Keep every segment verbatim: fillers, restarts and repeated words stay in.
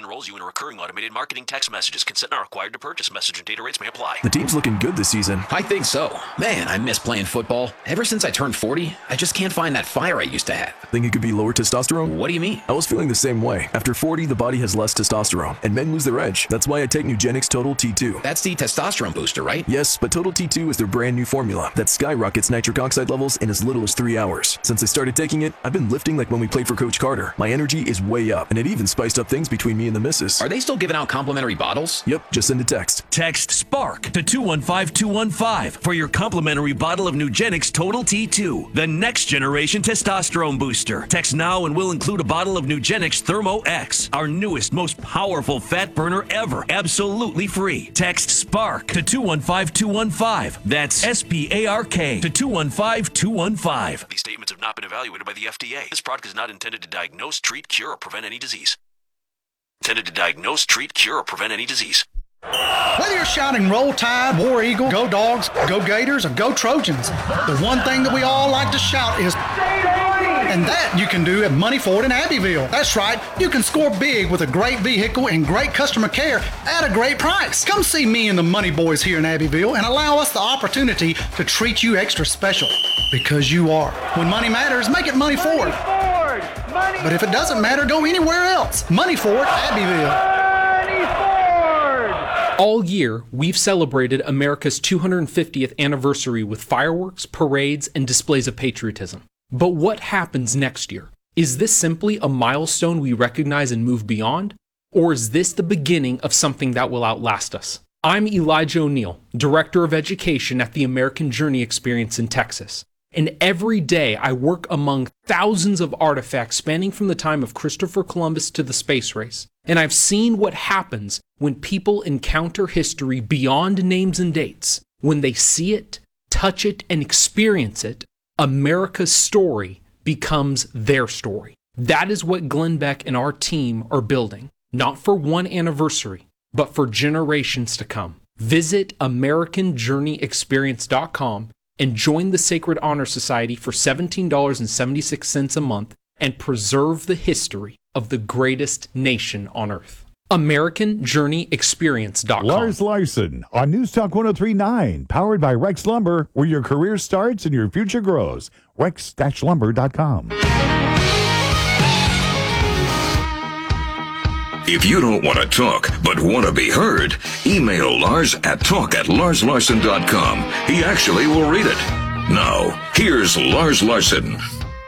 enrolls you in a recurring automated marketing text messages. Consent not required to purchase. Message and data rates may apply. The team's looking good this season. I think so. Man, I miss playing football. Ever since I turned forty, I just can't find that fire I used to have. Think it could be lower testosterone? What do you mean? I was feeling the same way. After forty, the body has less testosterone, and men lose their edge. That's why I take Nugenix Total T two. That's the testosterone booster, right? Yes, but Total T two is their brand new formula that skyrockets nitric oxide levels in as little as three hours. Since I started taking it, I've been lifting like when we played for Coach Carter. My energy is way up, and it even spiced up things between me and the missus. Are they still giving out complimentary bottles? Yep, just send a text. Text SPARK to two one five two one five for your complimentary bottle of Nugenix Total T two, the next generation testosterone booster. Text now and we'll include a bottle of Nugenix Thermo X, our newest, most powerful fat burner ever, absolutely free. Text SPARK to two one five two one five. That's S P A R K to two one five two one five. These statements have not been evaluated by the F D A. This product is not intended to diagnose, treat, cure, or prevent any disease. Intended to diagnose, treat, cure, or prevent any disease. Whether you're shouting Roll Tide, War Eagle, Go Dogs, Go Gators, or Go Trojans, the one thing that we all like to shout is, and that you can do at Money Ford in Abbeville. That's right, you can score big with a great vehicle and great customer care at a great price. Come see me and the Money Boys here in Abbeville and allow us the opportunity to treat you extra special, because you are. When money matters, make it Money Ford. Money Ford. Money but if it doesn't matter, go anywhere else. Money Ford, Abbeville. All year, we've celebrated America's two hundred fiftieth anniversary with fireworks, parades, and displays of patriotism. But what happens next year? Is this simply a milestone we recognize and move beyond? Or is this the beginning of something that will outlast us? I'm Elijah O'Neill, Director of Education at the American Journey Experience in Texas. And every day I work among thousands of artifacts spanning from the time of Christopher Columbus to the space race. And I've seen what happens when people encounter history beyond names and dates. When they see it, touch it, and experience it, America's story becomes their story. That is what Glenn Beck and our team are building, not for one anniversary, but for generations to come. Visit American Journey Experience dot com and join the Sacred Honor Society for seventeen dollars and seventy-six cents a month and preserve the history of the greatest nation on earth. American Journey Experience dot com. Lars Larson on News Talk one oh three point nine, powered by Rex Lumber, where your career starts and your future grows. Rex Lumber dot com. If you don't want to talk, but want to be heard, email Lars at talk at Lars Larson dot com. He actually will read it. Now, here's Lars Larson.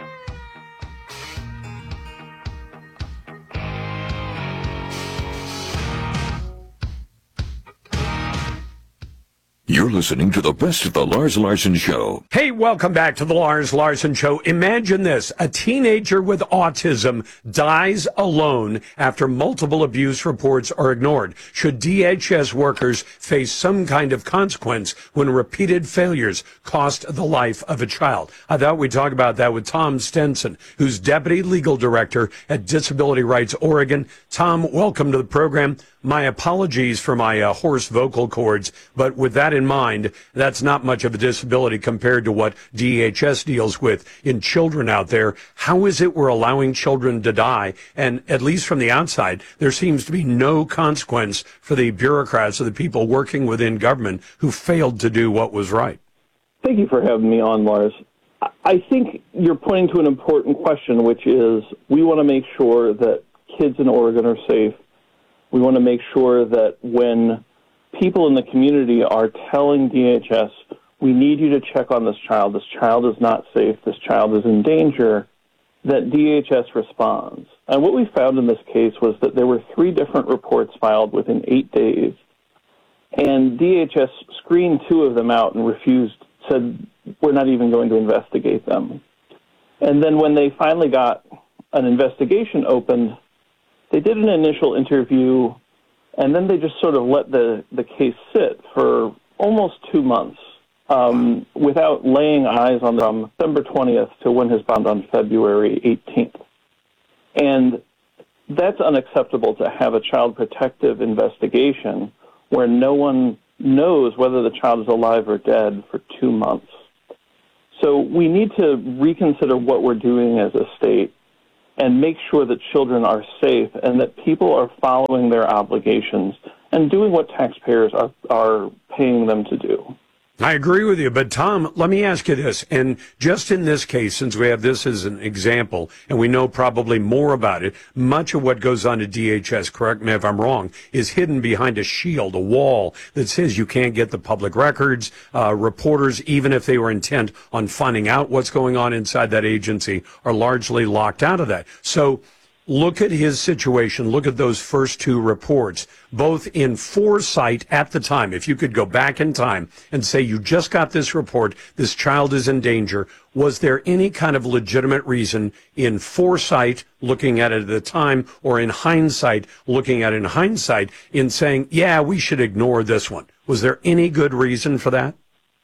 You're listening to the best of the Lars Larson Show. Hey, welcome back to the Lars Larson Show. Imagine this. A teenager with autism dies alone after multiple abuse reports are ignored. Should D H S workers face some kind of consequence when repeated failures cost the life of a child? I thought we'd talk about that with Tom Stenson, who's Deputy Legal Director at Disability Rights Oregon. Tom, welcome to the program. My apologies for my uh, hoarse vocal cords, but with that in mind, that's not much of a disability compared to what D H S deals with in children out there. How is it we're allowing children to die? And at least from the outside, there seems to be no consequence for the bureaucrats or the people working within government who failed to do what was right. Thank you for having me on, Lars. I think you're pointing to an important question, which is we want to make sure that kids in Oregon are safe. We want to make sure that when people in the community are telling D H S, we need you to check on this child, this child is not safe, this child is in danger, that D H S responds. And what we found in this case was that there were three different reports filed within eight days, and D H S screened two of them out and refused, said, we're not even going to investigate them. And then when they finally got an investigation opened, they did an initial interview, and then they just sort of let the, the case sit for almost two months um, without laying eyes on them from December twentieth to when his bond on February eighteenth. And that's unacceptable to have a child protective investigation where no one knows whether the child is alive or dead for two months. So we need to reconsider what we're doing as a state and make sure that children are safe and that people are following their obligations and doing what taxpayers are, are paying them to do. I agree with you, but Tom, let me ask you this, and just in this case, since we have this as an example, and we know probably more about it, much of what goes on to D H S, correct me if I'm wrong, is hidden behind a shield, a wall that says you can't get the public records. Uh, reporters, even if they were intent on finding out what's going on inside that agency, are largely locked out of that. So look at his situation. Look at those first two reports, both in foresight at the time. If you could go back in time and say, you just got this report, this child is in danger, was there any kind of legitimate reason in foresight, looking at it at the time, or in hindsight, looking at it in hindsight, in saying, yeah, we should ignore this one? Was there any good reason for that?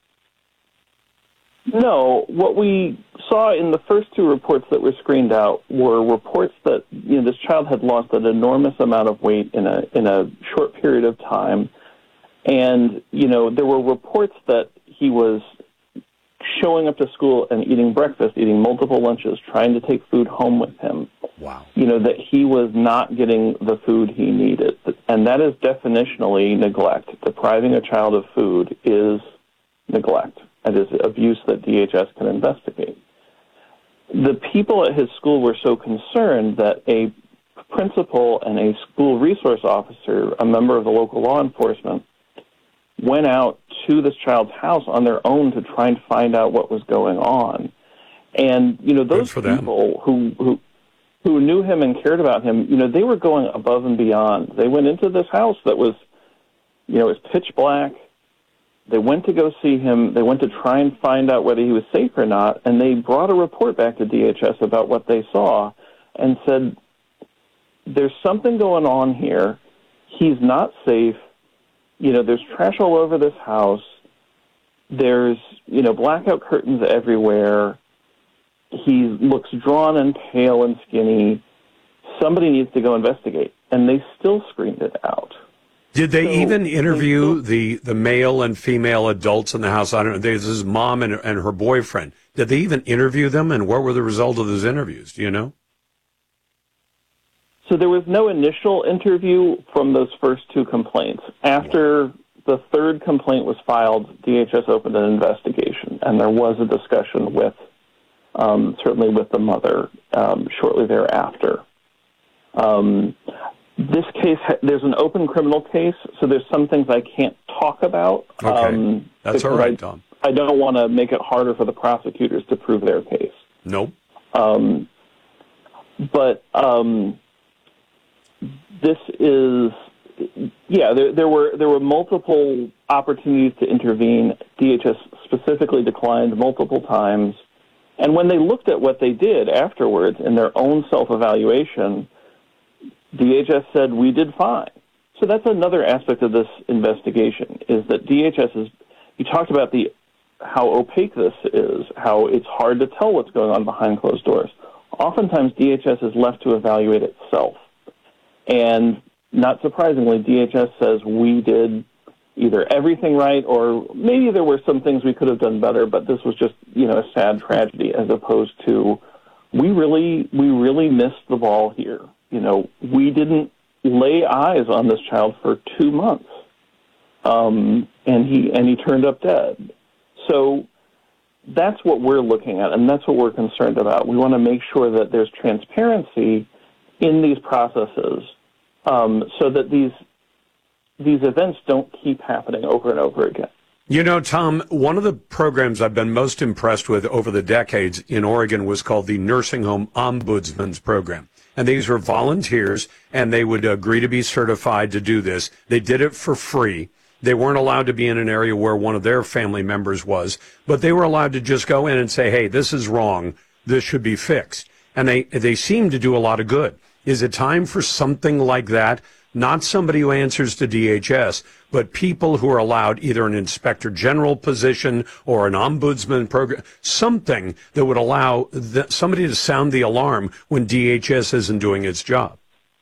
No, what we saw in the first two reports that were screened out were reports that, you know, this child had lost an enormous amount of weight in a in a short period of time, and you know there were reports that he was showing up to school and eating breakfast, eating multiple lunches, trying to take food home with him. Wow. You know, that he was not getting the food he needed, and that is definitionally neglect. Depriving a child of food is neglect. It is abuse that D H S can investigate. The people at his school were so concerned that a principal and a school resource officer, a member of the local law enforcement, went out to this child's house on their own to try and find out what was going on. And, you know, those people who, who who knew him and cared about him, you know, they were going above and beyond. They went into this house that was, you know, it was pitch black. They went to go see him. They went to try and find out whether he was safe or not, and they brought a report back to D H S about what they saw and said, there's something going on here. He's not safe. You know, there's trash all over this house. There's, you know, blackout curtains everywhere. He looks drawn and pale and skinny. Somebody needs to go investigate. And they still screened it out. Did they so, even interview the, the male and female adults in the house? I don't know. This is mom and, and her boyfriend. Did they even interview them, and what were the results of those interviews? Do you know? So there was no initial interview from those first two complaints. After the third complaint was filed, D H S opened an investigation, and there was a discussion with, um, certainly with the mother, um, shortly thereafter. Um, This case, there's an open criminal case, so there's some things I can't talk about. Okay. Um, That's all right, I, Tom. I don't want to make it harder for the prosecutors to prove their case. Nope. Um, but um, this is, yeah, there, there were there were multiple opportunities to intervene. D H S specifically declined multiple times. And when they looked at what they did afterwards in their own self-evaluation, D H S said, we did fine. So that's another aspect of this investigation, is that D H S is, you talked about the how opaque this is, how it's hard to tell what's going on behind closed doors. Oftentimes, D H S is left to evaluate itself. And not surprisingly, D H S says we did either everything right, or maybe there were some things we could have done better, but this was just, you know, a sad tragedy, as opposed to we really, we really missed the ball here. You know, we didn't lay eyes on this child for two months, um, and he and he turned up dead. So that's what we're looking at, and that's what we're concerned about. We want to make sure that there's transparency in these processes, um, so that these these events don't keep happening over and over again. You know, Tom, one of the programs I've been most impressed with over the decades in Oregon was called the Nursing Home Ombudsman's Program. And these were volunteers, and they would agree to be certified to do this. They did it for free. They weren't allowed to be in an area where one of their family members was, but they were allowed to just go in and say, hey, this is wrong. This should be fixed. And they, they seem to do a lot of good. Is it time for something like that? Not somebody who answers to D H S, but people who are allowed either an inspector general position or an ombudsman program, something that would allow the, somebody to sound the alarm when D H S isn't doing its job.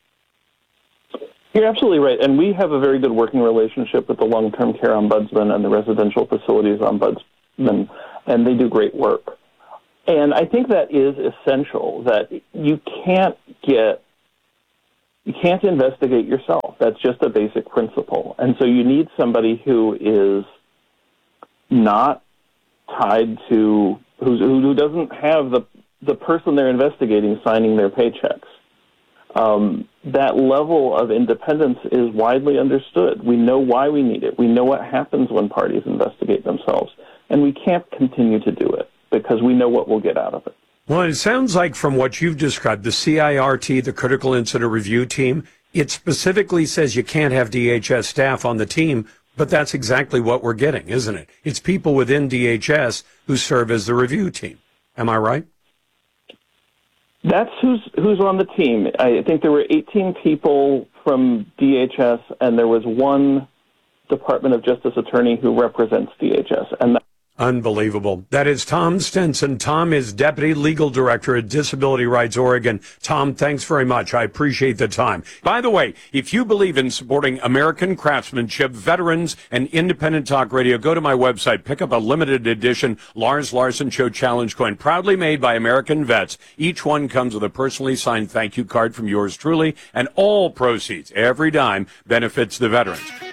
You're absolutely right. And we have a very good working relationship with the long-term care ombudsman and the residential facilities ombudsman, and they do great work. And I think that is essential, that you can't get, you can't investigate yourself. That's just a basic principle. And so you need somebody who is not tied to, who's, who doesn't have the, the person they're investigating signing their paychecks. Um, that level of independence is widely understood. We know why we need it. We know what happens when parties investigate themselves. And we can't continue to do it because we know what we'll get out of it. Well, it sounds like from what you've described, the C I R T, the Critical Incident Review Team, it specifically says you can't have D H S staff on the team, but that's exactly what we're getting, isn't it? It's people within D H S who serve as the review team. Am I right? That's who's who's on the team. I think there were eighteen people from D H S, and there was one Department of Justice attorney who represents D H S. And that- Unbelievable. That is Tom Stenson. Tom is Deputy Legal Director at Disability Rights Oregon. Tom, thanks very much. I appreciate the time. By the way, if you believe in supporting American craftsmanship, veterans, and independent talk radio, go to my website, pick up a limited edition Lars Larson Show Challenge coin, proudly made by American vets. Each one comes with a personally signed thank you card from yours truly, and all proceeds, every dime, benefits the veterans.